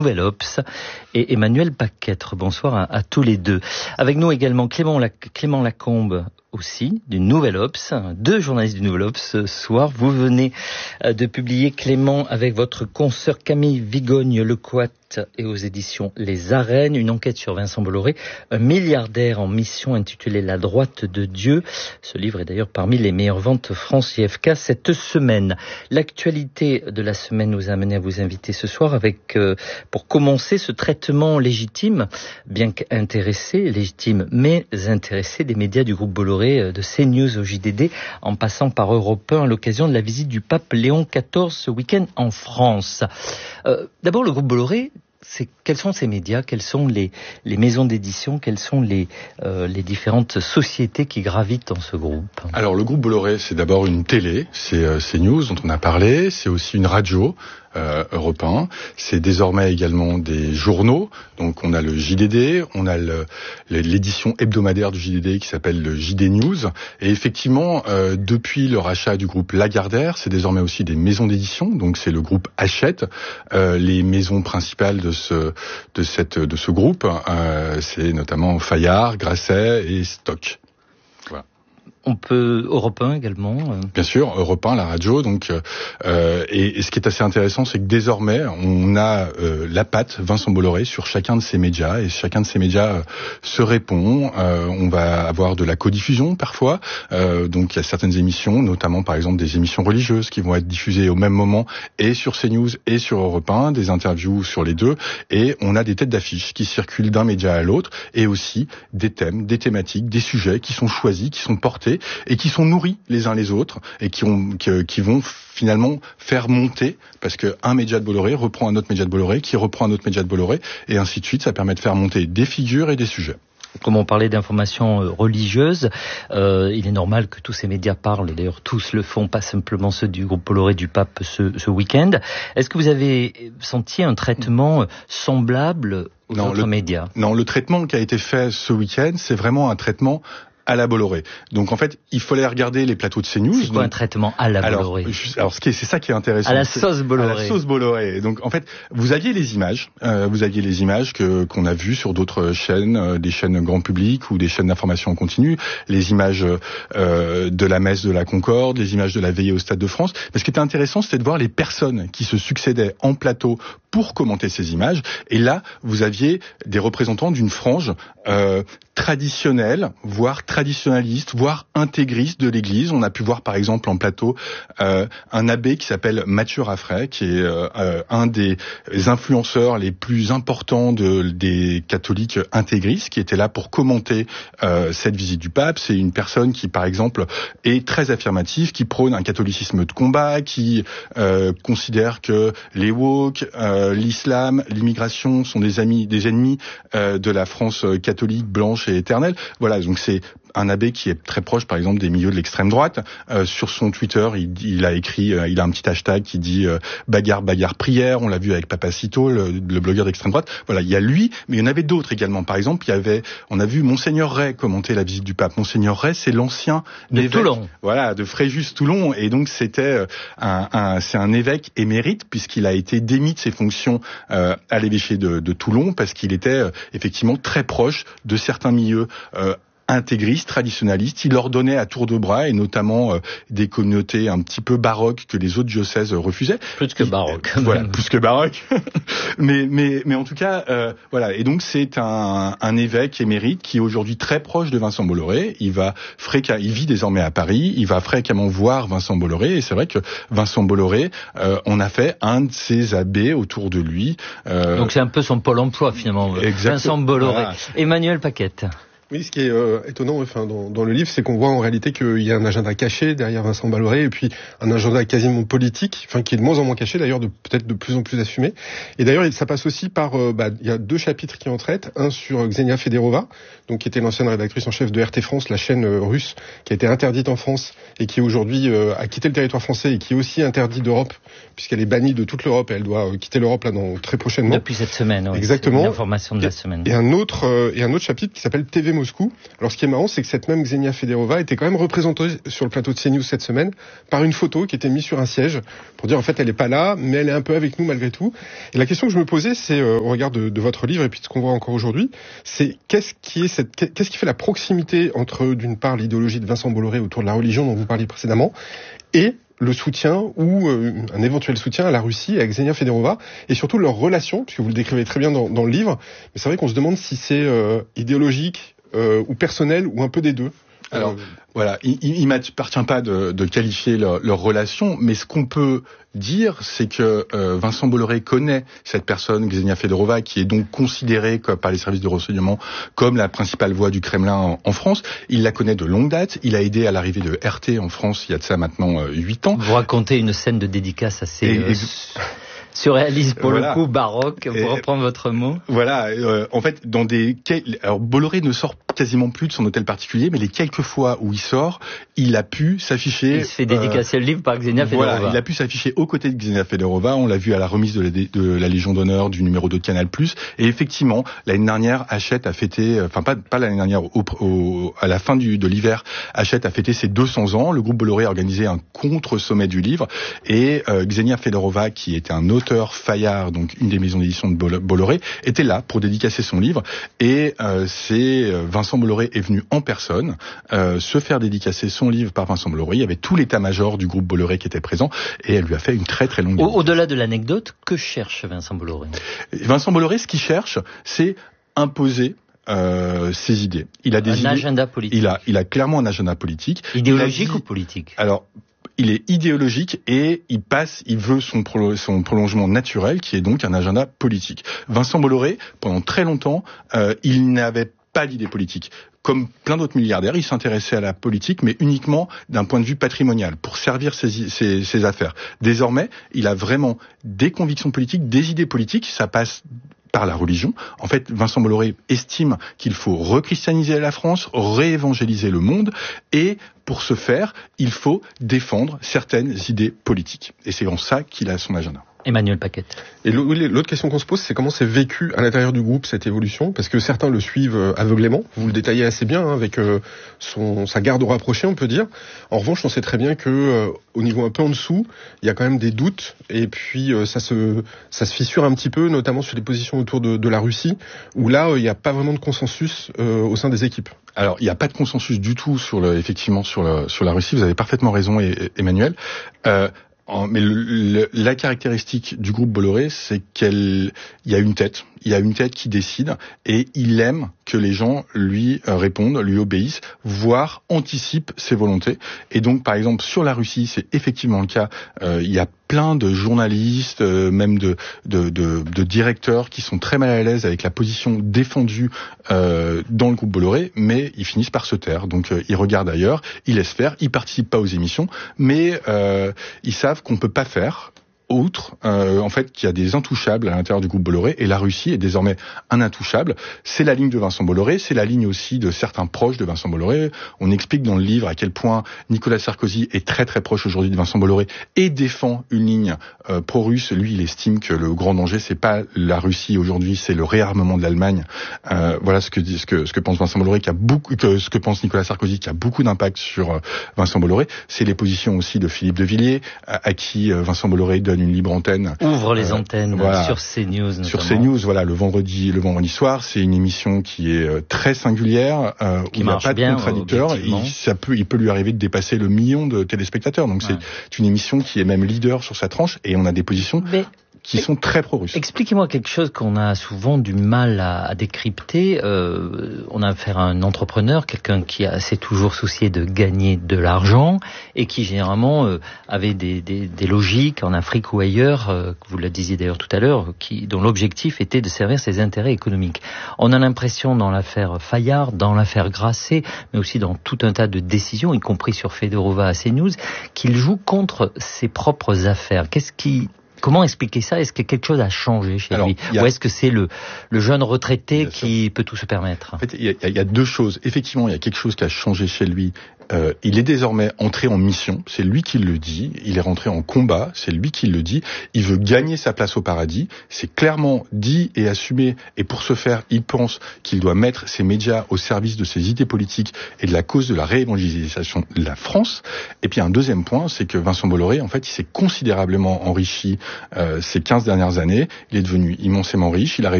Nouvelle Obs et Emmanuel Paquette. Bonsoir à tous les deux. Avec nous également Clément Lacombe aussi, du Nouvelle Obs, deux journalistes du Nouvelle Obs ce soir. Vous venez de publier, Clément, avec votre consoeur Camille Vigogne-Lecoat et aux éditions Les Arènes, une enquête sur Vincent Bolloré, un milliardaire en mission intitulée La droite de Dieu. Ce livre est d'ailleurs parmi les meilleures ventes France JFK cette semaine. L'actualité de la semaine nous a amené à vous inviter ce soir avec, pour commencer, ce traitement légitime, bien qu'intéressé, légitime mais intéressé des médias du groupe Bolloré, de CNews au JDD, en passant par Europe 1 à l'occasion de la visite du pape Léon XIV ce week-end en France. D'abord, le groupe Bolloré, quels sont ces médias, quelles sont les maisons d'édition, quelles sont les différentes sociétés qui gravitent dans ce groupe? Alors le groupe Bolloré, c'est d'abord une télé, c'est CNews dont on a parlé, c'est aussi une radio, Europe 1, c'est désormais également des journaux, donc on a le JDD, on a l'édition hebdomadaire du JDD qui s'appelle le JD News, et effectivement, depuis le rachat du groupe Lagardère, c'est désormais aussi des maisons d'édition, donc c'est le groupe Hachette, les maisons principales de ce groupe, c'est notamment Fayard, Grasset et Stock. Voilà. On peut Europe 1 également. Bien sûr, Europe 1, la radio. Donc, et ce qui est assez intéressant, c'est que désormais, on a la patte Vincent Bolloré sur chacun de ces médias, et chacun de ces médias se répond. On va avoir de la codiffusion parfois. Donc, il y a certaines émissions, notamment par exemple des émissions religieuses, qui vont être diffusées au même moment et sur CNews et sur Europe 1, des interviews sur les deux. Et on a des têtes d'affiche qui circulent d'un média à l'autre, et aussi des thèmes, des thématiques, des sujets qui sont choisis, qui sont portés et qui sont nourris les uns les autres et qui vont finalement faire monter, parce qu'un média de Bolloré reprend un autre média de Bolloré, qui reprend un autre média de Bolloré, et ainsi de suite. Ça permet de faire monter des figures et des sujets. Comme on parlait d'informations religieuses, il est normal que tous ces médias parlent, d'ailleurs tous le font, pas simplement ceux du groupe Bolloré du pape ce week-end. Est-ce que vous avez senti un traitement semblable aux autres médias? Non, le traitement qui a été fait ce week-end, c'est vraiment un traitement à la Bolloré. Donc en fait, il fallait regarder les plateaux de CNews. C'est quoi un traitement à la Bolloré? Alors c'est ça qui est intéressant. À la sauce Bolloré. À la sauce Bolloré. Donc en fait, vous aviez les images qu'on a vues sur d'autres chaînes, des chaînes grand public ou des chaînes d'information en continu, les images de la messe de la Concorde, les images de la veillée au Stade de France. Mais ce qui était intéressant, c'était de voir les personnes qui se succédaient en plateau pour commenter ces images. Et là, vous aviez des représentants d'une frange traditionnelle, voire traditionnaliste, voire intégriste de l'Église. On a pu voir par exemple en plateau un abbé qui s'appelle Mathieu Raffray, qui est un des influenceurs les plus importants des catholiques intégristes, qui était là pour commenter cette visite du pape. C'est une personne qui par exemple est très affirmative, qui prône un catholicisme de combat, qui considère que les woke, l'islam, l'immigration sont des ennemis de la France catholique blanche et éternelle. Voilà, donc c'est un abbé qui est très proche, par exemple, des milieux de l'extrême droite. Sur son Twitter, il a écrit, il a un petit hashtag qui dit bagarre prière. On l'a vu avec Papacito, le blogueur d'extrême droite. Voilà, il y a lui, mais il y en avait d'autres également. Par exemple, on a vu Monseigneur Ray commenter la visite du pape. Monseigneur Ray, c'est l'ancien évêque, Toulon. Voilà, de Fréjus-Toulon, et donc c'est un évêque émérite puisqu'il a été démis de ses fonctions à l'évêché de Toulon parce qu'il était effectivement très proche de certains milieux intégriste, traditionnaliste. Il leur donnait à tour de bras, et notamment des communautés un petit peu baroques que les autres diocèses refusaient. Plus que baroque. Voilà, plus que baroque. mais en tout cas, voilà. Et donc c'est un évêque émérite qui est aujourd'hui très proche de Vincent Bolloré. Il vit désormais à Paris. Il va fréquemment voir Vincent Bolloré. Et c'est vrai que Vincent Bolloré, on a fait un de ses abbés autour de lui. Donc c'est un peu son pôle emploi finalement. Exactement. Vincent Bolloré. Voilà. Emmanuel Paquette. Oui, ce qui est étonnant, enfin, dans le livre, c'est qu'on voit en réalité qu'il y a un agenda caché derrière Vincent Bolloré, et puis un agenda quasiment politique, enfin, qui est de moins en moins caché, d'ailleurs, peut-être de plus en plus assumé. Et d'ailleurs, ça passe aussi par, il y a deux chapitres qui en traitent, un sur Xenia Federova, donc qui était l'ancienne rédactrice en chef de RT France, la chaîne russe, qui a été interdite en France et qui aujourd'hui a quitté le territoire français et qui est aussi interdite d'Europe, puisqu'elle est bannie de toute l'Europe. Elle doit quitter l'Europe là très prochainement. Depuis cette semaine, oui. Exactement. C'est l'information de la semaine. Et un autre chapitre qui s'appelle TV Moscou. Alors ce qui est marrant, c'est que cette même Ksenia Federova était quand même représentée sur le plateau de CNews cette semaine par une photo qui était mise sur un siège pour dire en fait elle est pas là, mais elle est un peu avec nous malgré tout. Et la question que je me posais, c'est au regard de votre livre et puis de ce qu'on voit encore aujourd'hui, c'est qu'est-ce qui fait la proximité entre d'une part l'idéologie de Vincent Bolloré autour de la religion dont vous parliez précédemment et le soutien ou un éventuel soutien à la Russie et à Ksenia Federova, et surtout leur relation, puisque vous le décrivez très bien dans le livre, mais c'est vrai qu'on se demande si c'est idéologique ou personnel ou un peu des deux. Alors voilà, il m'appartient pas de qualifier leur relation, mais ce qu'on peut dire, c'est que Vincent Bolloré connaît cette personne, Ksenia Federova, qui est donc considérée par les services de renseignement comme la principale voix du Kremlin en France. Il la connaît de longue date. Il a aidé à l'arrivée de RT en France il y a de ça maintenant 8 ans. Vous racontez une scène de dédicace assez surréaliste pour le coup, baroque, pour reprendre votre mot. Voilà, en fait, alors Bolloré ne sort quasiment plus de son hôtel particulier, mais les quelques fois où il sort, il a pu s'afficher. Il se fait dédicacer le livre par Ksenia Federova. Voilà, il a pu s'afficher aux côtés de Ksenia Federova. On l'a vu à la remise de la Légion d'honneur du numéro 2 de Canal+. Et effectivement, l'année dernière, Hachette a fêté, enfin pas l'année dernière, à la fin de l'hiver, Hachette a fêté ses 200 ans. Le groupe Bolloré a organisé un contre-sommet du livre. Et Ksenia Federova, qui était un auteur Fayard, donc une des maisons d'édition de Bolloré, était là pour dédicacer son livre. Et c'est Vincent Bolloré est venu en personne se faire dédicacer son livre par Vincent Bolloré. Il y avait tout l'état-major du groupe Bolloré qui était présent et elle lui a fait une très très longue dédicace. Au-delà de l'anecdote, que cherche Vincent Bolloré ? Vincent Bolloré, ce qu'il cherche, c'est imposer ses idées. Il a un agenda politique. Il a clairement un agenda politique. Idéologique ou politique ? Alors, il est idéologique et il veut son prolongement naturel, qui est donc un agenda politique. Vincent Bolloré, pendant très longtemps, il n'avait pas d'idée politique. Comme plein d'autres milliardaires, il s'intéressait à la politique, mais uniquement d'un point de vue patrimonial, pour servir ses affaires. Désormais, il a vraiment des convictions politiques, des idées politiques. Ça passe par la religion. En fait, Vincent Bolloré estime qu'il faut rechristianiser la France, réévangéliser le monde, et pour ce faire, il faut défendre certaines idées politiques. Et c'est en ça qu'il a son agenda. Emmanuel Paquette. Et l'autre question qu'on se pose, c'est comment c'est vécu à l'intérieur du groupe cette évolution, parce que certains le suivent aveuglément. Vous le détaillez assez bien avec sa garde rapprochée, on peut dire. En revanche, on sait très bien que au niveau un peu en dessous, il y a quand même des doutes, et puis ça se fissure un petit peu, notamment sur les positions autour de la Russie, où là, il n'y a pas vraiment de consensus au sein des équipes. Alors, il n'y a pas de consensus du tout effectivement sur la Russie. Vous avez parfaitement raison, Emmanuel. Mais la caractéristique du groupe Bolloré, c'est il y a une tête qui décide, et il aime que les gens lui répondent, lui obéissent, voire anticipent ses volontés. Et donc, par exemple, sur la Russie, c'est effectivement le cas. Il y a plein de journalistes, même de directeurs qui sont très mal à l'aise avec la position défendue dans le groupe Bolloré, mais ils finissent par se taire. Donc ils regardent ailleurs, ils laissent faire, ils participent pas aux émissions, mais ils savent qu'on peut pas faire outre, en fait, qu'il y a des intouchables à l'intérieur du groupe Bolloré, et la Russie est désormais un intouchable. C'est la ligne de Vincent Bolloré, c'est la ligne aussi de certains proches de Vincent Bolloré. On explique dans le livre à quel point Nicolas Sarkozy est très très proche aujourd'hui de Vincent Bolloré et défend une ligne pro-russe. Lui, il estime que le grand danger, c'est pas la Russie aujourd'hui, c'est le réarmement de l'Allemagne. Voilà ce que pense Vincent Bolloré, ce que pense Nicolas Sarkozy, qui a beaucoup d'impact sur Vincent Bolloré. C'est les positions aussi de Philippe de Villiers, à qui Vincent Bolloré donne une libre antenne. Ouvre les antennes sur CNews notamment. Sur CNews, voilà, le vendredi soir, c'est une émission qui est très singulière, où il n'y a pas de contradicteur. Il peut lui arriver de dépasser le million de téléspectateurs. Donc c'est une émission qui est même leader sur sa tranche, et on a des positions qui sont très pro-russes. Expliquez-moi quelque chose qu'on a souvent du mal à décrypter. On a affaire à un entrepreneur, quelqu'un qui s'est toujours soucié de gagner de l'argent et qui généralement avait des logiques en Afrique ou ailleurs, vous le disiez d'ailleurs tout à l'heure, dont l'objectif était de servir ses intérêts économiques. On a l'impression dans l'affaire Fayard, dans l'affaire Grasset, mais aussi dans tout un tas de décisions, y compris sur Federova à CNews, qu'il joue contre ses propres affaires. Comment expliquer ça ? Est-ce que quelque chose a changé chez lui ? Ou est-ce que c'est le jeune retraité qui peut tout se permettre ? En fait, il y a deux choses. Effectivement, il y a quelque chose qui a changé chez lui Il est désormais entré en mission, c'est lui qui le dit. Il est rentré en combat, c'est lui qui le dit. Il veut gagner sa place au paradis. C'est clairement dit et assumé. Et pour ce faire, il pense qu'il doit mettre ses médias au service de ses idées politiques et de la cause de la réévangélisation de la France. Et puis un deuxième point, c'est que Vincent Bolloré, en fait, il s'est considérablement enrichi ces 15 dernières années. Il est devenu immensément riche. Il a